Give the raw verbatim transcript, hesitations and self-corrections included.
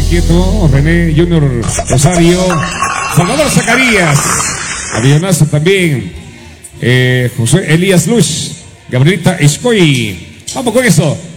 Quieto, René Junior Rosario, Salvador Zacarías, avionazo también, eh, José Elías Luz, Gabrielita Escoy. Vamos con eso.